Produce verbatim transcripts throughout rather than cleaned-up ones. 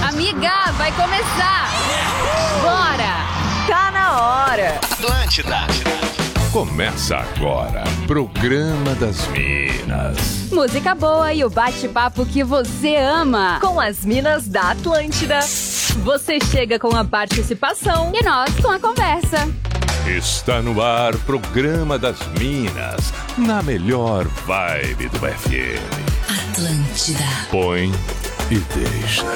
Amiga, vai começar! Bora! Tá na hora! Atlântida! Começa agora, Programa das Minas. Música boa e o bate-papo que você ama. Com as minas da Atlântida. Você chega com a participação e nós com a conversa. Está no ar, Programa das Minas, na melhor vibe do F M. Atlântida. Põe e deixa.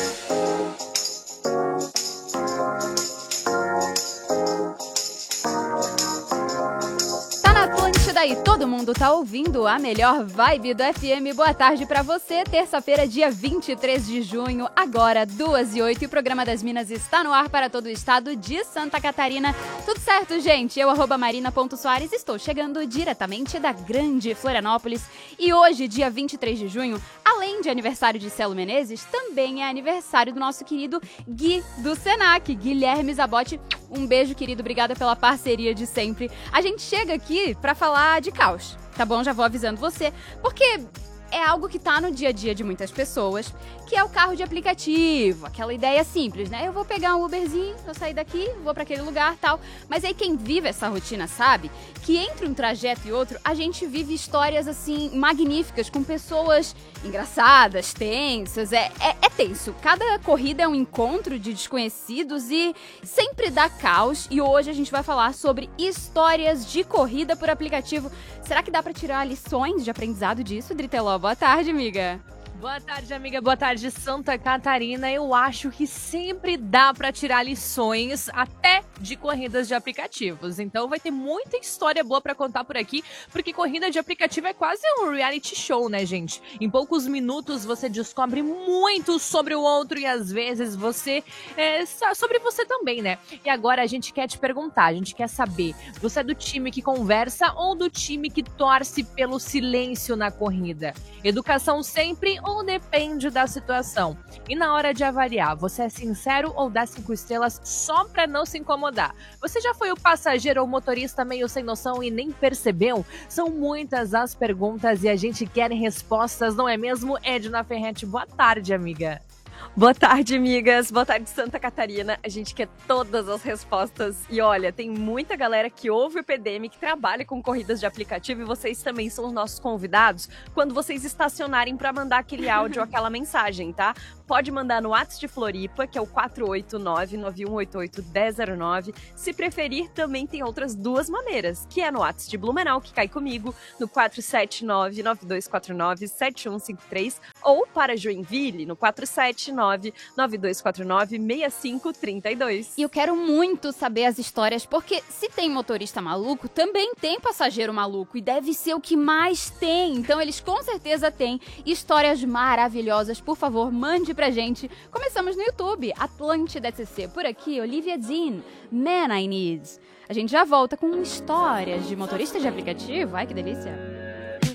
Daí todo mundo tá ouvindo a melhor vibe do F M. Boa tarde pra você, terça-feira, dia vinte e três de junho, agora duas e oito, e o Programa das Minas está no ar para todo o estado de Santa Catarina. Tudo certo, gente? Eu, arroba marina.soares, estou chegando diretamente da grande Florianópolis, e hoje, dia vinte e três de junho, além de aniversário de Celo Menezes, também é aniversário do nosso querido Gui do Senac, Guilherme Zabotti. Um beijo, querido, obrigada pela parceria de sempre. A gente chega aqui pra falar de caos, tá bom? Já vou avisando você, porque é algo que tá no dia a dia de muitas pessoas, que é o carro de aplicativo, aquela ideia simples, né? Eu vou pegar um Uberzinho, vou sair daqui, vou pra aquele lugar, tal. Mas aí quem vive essa rotina sabe que entre um trajeto e outro, a gente vive histórias, assim, magníficas, com pessoas engraçadas, tensas, é, é, é tenso. Cada corrida é um encontro de desconhecidos e sempre dá caos. E hoje a gente vai falar sobre histórias de corrida por aplicativo. Será que dá pra tirar lições de aprendizado disso, Driteló? Boa tarde, amiga. Boa tarde, amiga. Boa tarde, Santa Catarina. Eu acho que sempre dá pra tirar lições, até de corridas de aplicativos. Então vai ter muita história boa pra contar por aqui, porque corrida de aplicativo é quase um reality show, né, gente? Em poucos minutos você descobre muito sobre o outro e às vezes você é sobre você também, né? E agora a gente quer te perguntar, a gente quer saber, você é do time que conversa ou do time que torce pelo silêncio na corrida? Educação sempre ou depende da situação? E na hora de avaliar, você é sincero ou dá cinco estrelas só pra não se incomodar? Você já foi o passageiro ou motorista meio sem noção e nem percebeu? São muitas as perguntas e a gente quer respostas, não é mesmo? Edna Ferretti, boa tarde, amiga. Boa tarde, amigas. Boa tarde, Santa Catarina. A gente quer todas as respostas. E olha, tem muita galera que ouve o P D M, que trabalha com corridas de aplicativo, e vocês também são os nossos convidados quando vocês estacionarem para mandar aquele áudio ou aquela mensagem, tá? Pode mandar no WhatsApp de Floripa, que é o quatro oito nove, nove um oito oito, um zero zero nove. Se preferir, também tem outras duas maneiras, que é no WhatsApp de Blumenau, que cai comigo, no quatro sete nove, nove dois quatro nove, sete um cinco três, ou para Joinville, no quatro sete nove, nove dois quatro nove, seis cinco três dois. E eu quero muito saber as histórias, porque se tem motorista maluco, também tem passageiro maluco, e deve ser o que mais tem. Então eles com certeza têm histórias maravilhosas. Por favor, mande pra gente. Começamos no YouTube, Atlântida S C. Por aqui, Olivia Dean, Man I Need. A gente já volta com histórias de motoristas de aplicativo. Ai, que delícia.